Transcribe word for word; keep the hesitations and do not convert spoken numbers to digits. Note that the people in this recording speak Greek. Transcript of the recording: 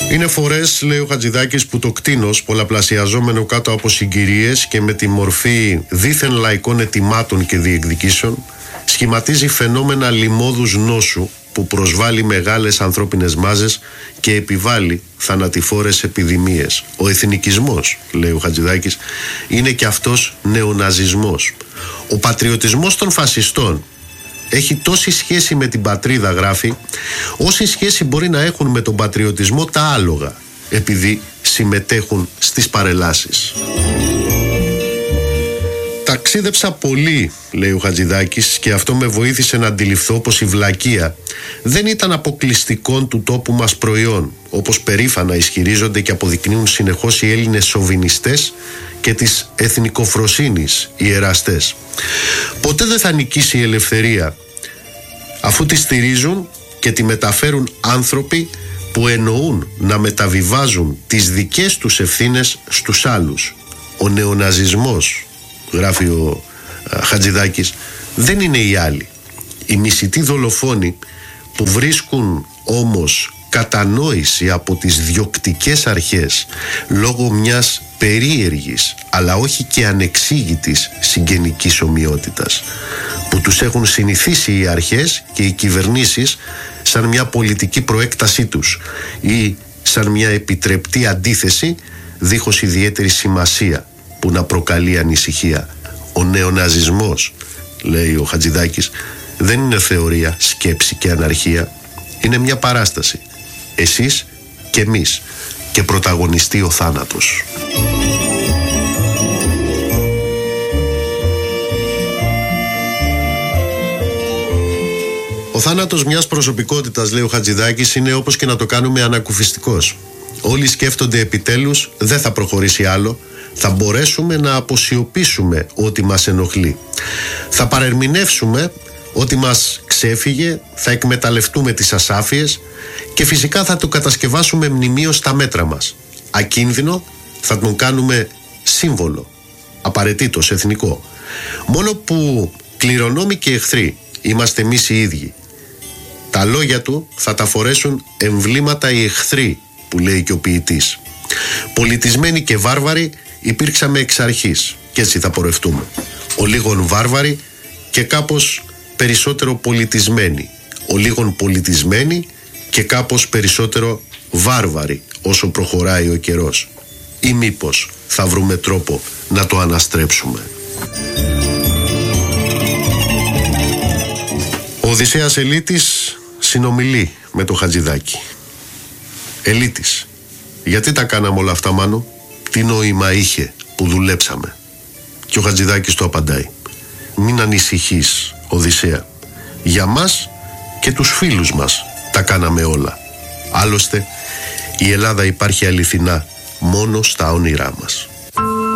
Είναι φορές, λέει ο Χατζηδάκης, που το κτήνος, πολλαπλασιαζόμενο κάτω από συγκυρίες και με τη μορφή δίθεν λαϊκών αιτημάτων και διεκδικήσεων, σχηματίζει φαινόμενα λιμώδους νόσου που προσβάλλει μεγάλες ανθρώπινες μάζες και επιβάλλει θανατηφόρες επιδημίες. Ο εθνικισμός, λέει ο Χατζηδάκης, είναι και αυτός νεοναζισμός. Ο πατριωτισμός των φασιστών έχει τόση σχέση με την πατρίδα, γράφει, όση σχέση μπορεί να έχουν με τον πατριωτισμό τα άλογα, επειδή συμμετέχουν στις παρελάσεις. Ταξίδεψα πολύ, λέει ο Χατζηδάκης, και αυτό με βοήθησε να αντιληφθώ πως η βλακεία δεν ήταν αποκλειστικόν του τόπου μας προϊόν, όπως περήφανα ισχυρίζονται και αποδεικνύουν συνεχώς οι Έλληνες σοβινιστές και της εθνικοφροσύνης οι εραστές. Ποτέ δεν θα νικήσει η ελευθερία, αφού τη στηρίζουν και τη μεταφέρουν άνθρωποι που εννοούν να μεταβιβάζουν τις δικές τους ευθύνες στους άλλους. Ο νεοναζισμός, γράφει ο α, Χατζηδάκης, δεν είναι οι άλλοι. Οι μισητοί δολοφόνοι που βρίσκουν όμως κατανόηση από τις διοκτικές αρχές λόγω μιας περίεργης αλλά όχι και ανεξήγητης συγγενικής ομοιότητας που τους έχουν συνηθίσει οι αρχές και οι κυβερνήσεις σαν μια πολιτική προέκτασή τους ή σαν μια επιτρεπτή αντίθεση δίχως ιδιαίτερη σημασία που να προκαλεί ανησυχία. Ο νεοναζισμός, λέει ο Χατζηδάκης, δεν είναι θεωρία, σκέψη και αναρχία. Είναι μια παράσταση. Εσείς και εμείς, και πρωταγωνιστεί ο θάνατος. Ο θάνατος μιας προσωπικότητας, λέει ο Χατζηδάκης, είναι όπως και να το κάνουμε ανακουφιστικός. Όλοι σκέφτονται επιτέλους δεν θα προχωρήσει άλλο, θα μπορέσουμε να αποσιωπήσουμε ό,τι μας ενοχλεί. Θα παρερμηνεύσουμε ό,τι μας ξέφυγε, θα εκμεταλλευτούμε τις ασάφειες και φυσικά θα το κατασκευάσουμε μνημείο στα μέτρα μας. Ακίνδυνο θα τον κάνουμε σύμβολο, απαραίτητος εθνικό. Μόνο που κληρονόμοι και εχθροί είμαστε εμείς οι ίδιοι. Τα λόγια του θα τα φορέσουν εμβλήματα οι εχθροί, που λέει και ο ποιητής. Πολιτισμένοι και βάρβαροι υπήρξαμε εξ αρχής και έτσι θα πορευτούμε. Ο λίγον βάρβαροι και κάπως περισσότερο πολιτισμένοι. Ο λίγον πολιτισμένοι και κάπως περισσότερο βάρβαροι όσο προχωράει ο καιρός. Ή μήπως θα βρούμε τρόπο να το αναστρέψουμε. Ο Οδυσσέας Ελίτης συνομιλεί με το Χατζηδάκη. Ελίτης, γιατί τα κάναμε όλα αυτά, Μάνο? Τι νόημα είχε που δουλέψαμε? Και ο Χατζηδάκης του απαντάει: μην ανησυχείς, Οδυσσέα, για μας και τους φίλους μας τα κάναμε όλα. Άλλωστε η Ελλάδα υπάρχει αληθινά μόνο στα όνειρά μας.